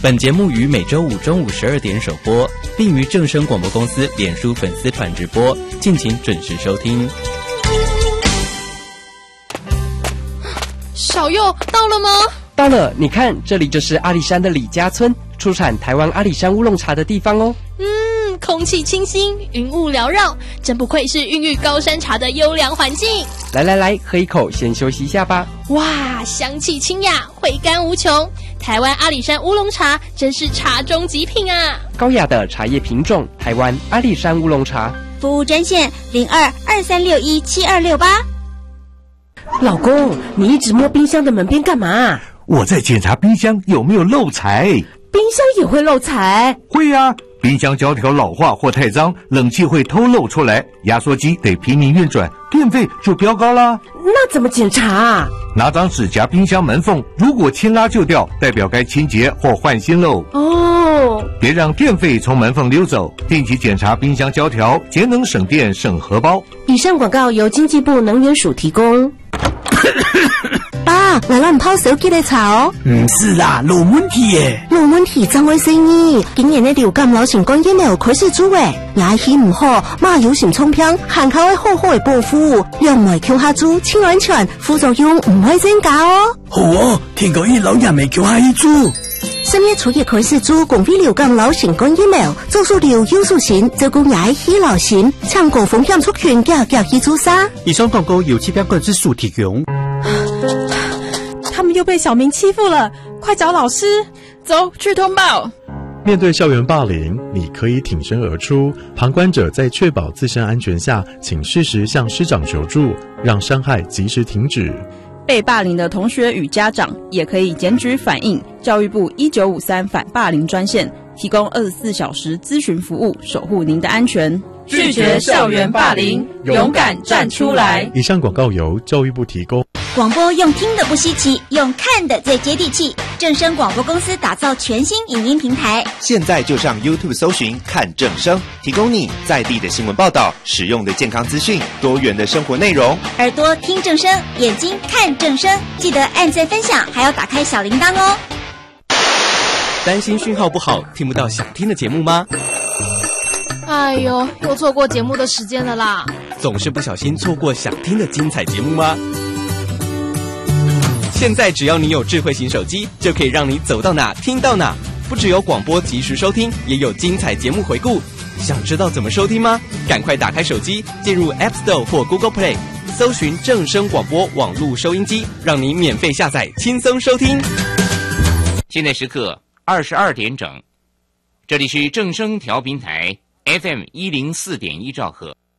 本节目于每周五中午12点首播，并于正声广播公司脸书粉丝团直播，敬请准时收听。 小佑到了吗？ 到了，你看，这里就是阿里山的李家村，出产台湾阿里山乌龙茶的地方哦。 空气清新，云雾缭绕，真不愧是孕育高山茶的优良环境。 来，喝一口，先休息一下吧。 哇，香气清雅，回甘无穷。台湾阿里山乌龙茶真是茶中极品啊！ 高雅的茶叶品种，台湾阿里山乌龙茶。 服务专线0223617268。 老公，你一直摸冰箱的门边干嘛？ 我在检查冰箱有没有漏财。 冰箱也会漏财？ 会啊，冰箱胶条老化或太脏，冷气会偷漏出来，压缩机得拼命运转，电费就飙高啦。 那怎么检查啊？ 拿张纸夹冰箱门缝，如果轻拉就掉，代表该清洁或换新喽。 哦， 别让电费从门缝溜走，定期检查冰箱胶条，节能省电省荷包。 以上广告由经济部能源署提供。 爸，来咱泡手机来查哦。 不是啦，有问题耶。 有问题怎回事呢？今年的流感流行感染有开始做诶，牙齿唔好，马有心冲偏，含口会好好的保护，用袂扣下猪，清安全，副作用唔会增加哦。 好哦，听讲伊老人未扣下一猪。 深夜初夜开始做共非流感流行感染苗，做出流优素型，照顾牙齿流行，唱高风险族群加去做啥？ 以上广告由气标管制署提供。 他们又被小明欺负了，快找老师！ 走去通报。 面对校园霸凌，你可以挺身而出。旁观者在确保自身安全下，请适时向师长求助，让伤害及时停止。 被霸凌的同学与家长也可以检举反映教育部1953反霸凌专线，提供24小时咨询服务，守护您的安全。 拒绝校园霸凌，勇敢站出来。 以上广告由教育部提供。 广播用听的不稀奇，用看的最接地气。正声广播公司打造全新影音平台， 现在就上 YouTube 搜寻看正声，提供你在地的新闻报道、实用的健康资讯、多元的生活内容。 耳朵听正声，眼睛看正声，记得按赞分享，还要打开小铃铛哦。 担心讯号不好，听不到想听的节目吗？ 哎呦，又错过节目的时间了啦！ 总是不小心错过想听的精彩节目吗？现在只要你有智慧型手机，就可以让你走到哪听到哪。不只有广播及时收听，也有精彩节目回顾。想知道怎么收听吗？赶快打开手机，进入 App Store 或 Google Play， 搜寻正声广播网络收音机，让你免费下载，轻松收听。 现在时刻22点整，这里是正声调频台 FM104.1兆赫。